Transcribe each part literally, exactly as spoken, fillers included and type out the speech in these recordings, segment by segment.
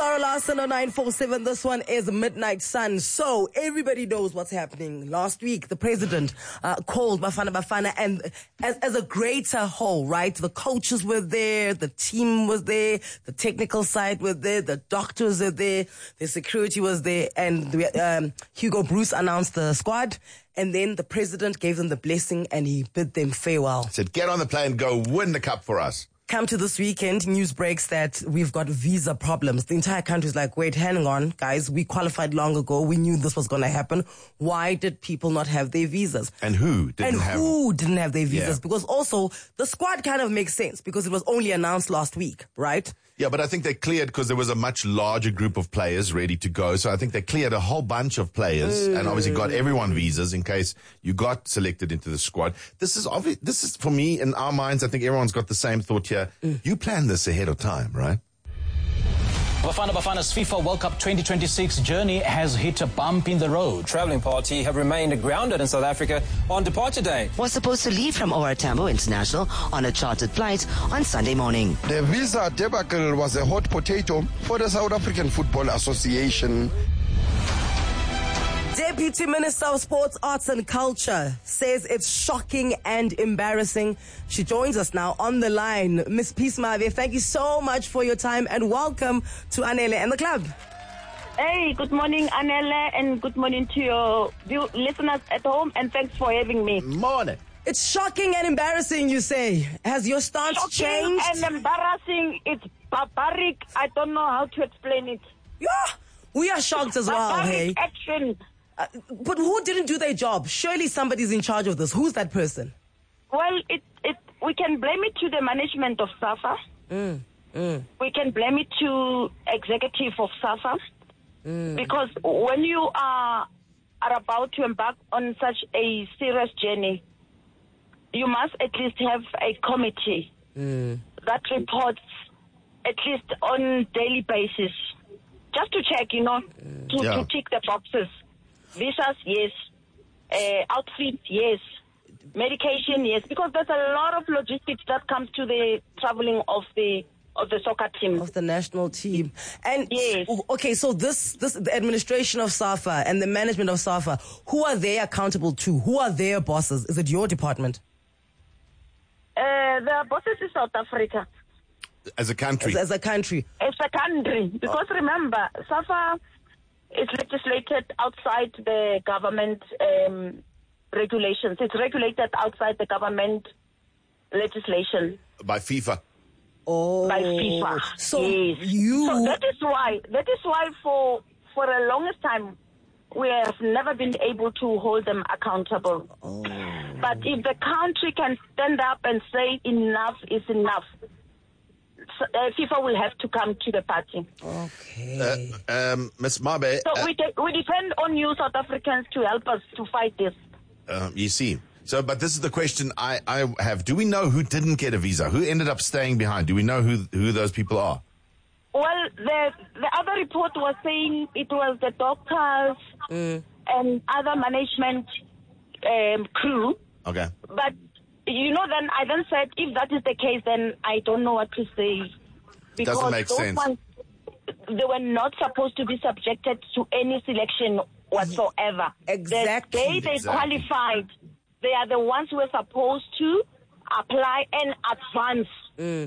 Zara Larson on nine four seven. This one is Midnight Sun. So everybody knows what's happening. Last week, the president uh, called Bafana Bafana, and as, as a greater whole, right? The coaches were there, the team was there, the technical side was there, the doctors were there, the security was there, and the, um, Hugo Bruce announced the squad. And then the president gave them the blessing and he bid them farewell. Said, get on the plane, go win the cup for us. Come to this weekend, news breaks that we've got visa problems. The entire country is like, wait, hang on, guys. We qualified long ago. We knew this was going to happen. Why did people not have their visas? And who didn't and have And who didn't have their visas? Yeah. Because also, the squad kind of makes sense because it was only announced last week, right? Yeah, but I think they cleared because there was a much larger group of players ready to go. So I think they cleared a whole bunch of players mm. and obviously got everyone visas in case you got selected into the squad. This is obvious. This is, for me, in our minds, I think everyone's got the same thought here. Mm. You planned this ahead of time, right? Bafana Bafana's FIFA World Cup twenty twenty-six journey has hit a bump in the road. Travelling party have remained grounded in South Africa on departure day. Was supposed to leave from O R Tambo International on a chartered flight on Sunday morning. The visa debacle was a hot potato for the South African Football Association. Deputy Minister of Sports, Arts and Culture says it's shocking and embarrassing. She joins us now on the line. Miss Peace Mave, thank you so much for your time and welcome to Anele and the club. Hey, good morning, Anele, and good morning to your view- listeners at home, and thanks for having me. Morning. It's shocking and embarrassing, you say. Has your stance shocking changed? and embarrassing. It's barbaric. I don't know how to explain it. Yeah, we are shocked as well, barbaric hey. action. Uh, but who didn't do their job? Surely somebody's in charge of this. Who's that person? Well, it, it, we can blame it to the management of SAFA. Mm, mm. We can blame it to executive of SAFA. Mm. Because when you are, are about to embark on such a serious journey, you must at least have a committee mm. that reports at least on daily basis. Just to check, you know, mm. to, yeah. to tick the boxes. Visas, yes. Uh, outfit, yes. Medication, yes. Because there's a lot of logistics that comes to the traveling of the of the soccer team, of the national team. And yes. Okay, so this this the administration of SAFA and the management of SAFA, who are they accountable to? Who are their bosses? Is it your department? Uh, the bosses is South Africa. As a country. As, as a country. As a country, because oh. remember, SAFA is legislated outside the government um, regulations. It's regulated outside the government legislation. By FIFA. Oh. By FIFA. So yes. you... So that is why, that is why for, for the longest time, we have never been able to hold them accountable. Oh. But if the country can stand up and say enough is enough, Uh, FIFA will have to come to the party. Okay. Uh, um, Miz Mabe. So uh, we, de- we depend on you South Africans to help us to fight this. Uh, you see. So, but this is the question I, I have. Do we know who didn't get a visa? Who ended up staying behind? Do we know who who those people are? Well, the the other report was saying it was the doctors mm. and other management um, crew. Okay. But you know, then I then said, if that is the case, then I don't know what to say. Because doesn't make those sense. Ones, they were not supposed to be subjected to any selection whatsoever. Exactly. The day they exactly. qualified, they are the ones who were supposed to apply and advance. Mm.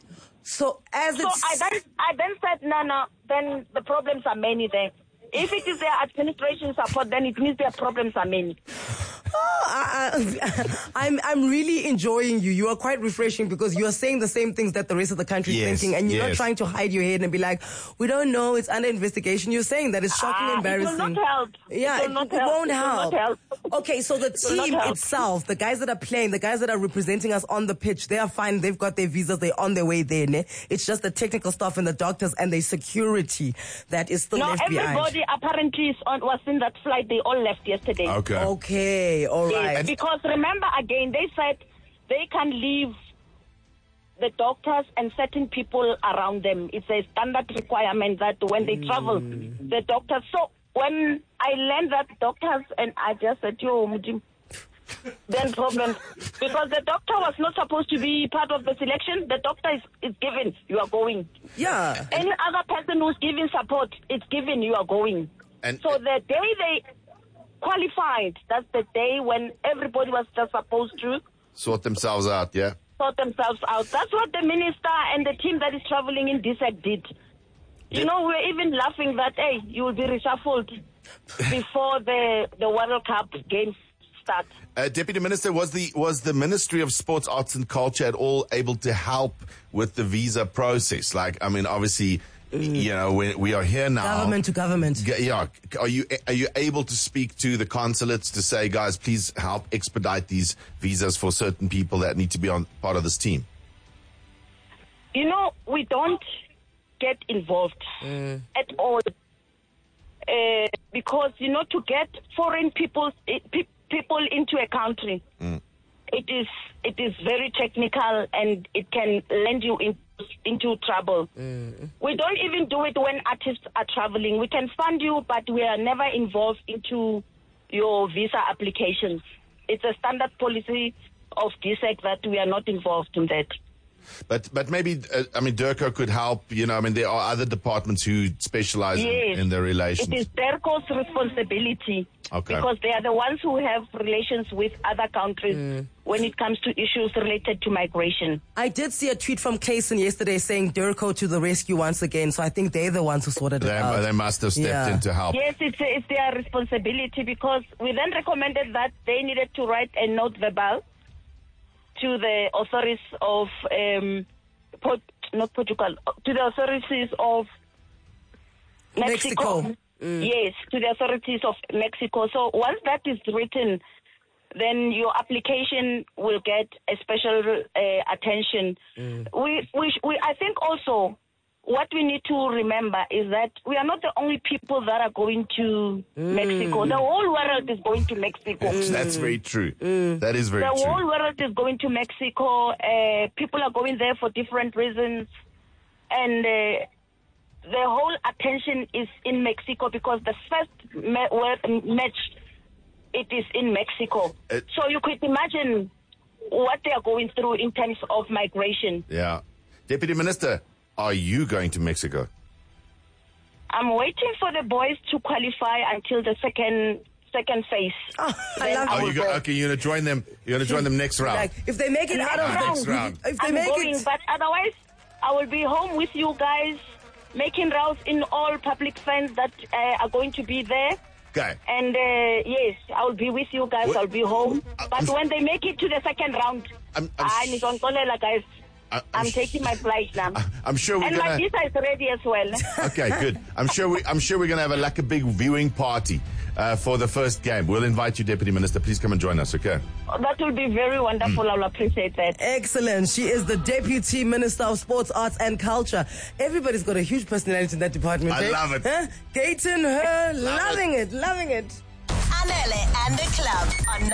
So as so it's... I then, I then said, no, no, then the problems are many there. If it is their administration support, then it means their problems are many. Oh, I, I, I'm I'm really enjoying you. You are quite refreshing because you are saying the same things that the rest of the country is yes, thinking, and you're yes. not trying to hide your head and be like, we don't know, it's under investigation. You're saying that it's shocking, ah, embarrassing. It will not help. Yeah, it, it, will not it help. won't it help. Will not help. Okay, so the it team itself, the guys that are playing, the guys that are representing us on the pitch, they are fine. They've got their visas. They're on their way there. Ne? It's just the technical staff and the doctors and the security that is still no, left behind. No, everybody apparently is on, was in that flight. They all left yesterday. Okay. Okay, all right. Yes, because remember, again, they said they can leave the doctors and certain people around them. It's a standard requirement that when they mm. travel, the doctors... So when I learned that doctors, and I just said, yo, Mudim, then problems. Because the doctor was not supposed to be part of the selection. The doctor is, is given, you are going. Yeah. Any other person who's giving support, it's given, you are going. And- so the day they qualified, that's the day when everybody was just supposed to Sort themselves out, yeah? sort themselves out. That's what the minister and the team that is traveling in D S E C did. You Did- know, we're even laughing that, hey, you will be reshuffled before the, the World Cup games start. Uh, Deputy Minister, was the was the Ministry of Sports, Arts and Culture at all able to help with the visa process? Like, I mean, obviously, you know, we, we are here now. Government to government. G- Yeah, are you are you able to speak to the consulates to say, guys, please help expedite these visas for certain people that need to be on part of this team? You know, we don't get involved at all. Uh, because, you know, to get foreign people, eh, pe- people into a country, it is it is very technical and it can land you in, into trouble. We don't even do it when artists are traveling. We can fund you, but we are never involved into your visa applications. It's a standard policy of D S E C that we are not involved in that. But but maybe, uh, I mean, DIRCO could help. You know, I mean, there are other departments who specialize Yes. in, in their relations. It is DIRCO's responsibility Okay. because they are the ones who have relations with other countries when it comes to issues related to migration. I did see a tweet from Clayson yesterday saying Durko to the rescue once again. So I think they're the ones who sorted it They, out. they must have stepped Yeah. in to help. Yes, it's, it's their responsibility because we then recommended that they needed to write a note verbal to the authorities of, um, Port, not Portugal, to the authorities of Mexico. Mexico. Yes, to the authorities of Mexico. So once that is written, then your application will get a special uh, attention. We, we, we, I think also what we need to remember is that we are not the only people that are going to Mexico. The whole world is going to Mexico. That's very true. That is very The true. whole world is going to Mexico. Uh, people are going there for different reasons. And uh, the whole attention is in Mexico because the first ma- wor- match, it is in Mexico. Uh, so you could imagine what they are going through in terms of migration. Yeah. Deputy Minister, are you going to Mexico? I'm waiting for the boys to qualify until the second second phase. Oh, I Then love I Oh, will you go, go. okay, you're going to join them. You're going to join them next round. Like, if they make it out of Next the round. if they I'm make going, it, but otherwise, I will be home with you guys, making rounds in all public fans that uh, are going to be there. Okay. And uh, yes, I will be with you guys. What- I'll be home. I- But I'm- when they make it to the second round, I'm- I'm I sh- nizontolela, guys. I- I'm I'm sh- taking my flight now. I'm sure we're and my gonna. visa is ready as well. Okay, good. I'm sure we. I'm sure we're gonna have a like a big viewing party uh, for the first game. We'll invite you, Deputy Minister. Please come and join us. Okay. That will be very wonderful. I'll appreciate that. excellent. She is the Deputy Minister of Sports, Arts and Culture. Everybody's got a huge personality in that department. I eh? love it. Huh? Gayton, her, Love loving it, loving it. Anele and the club on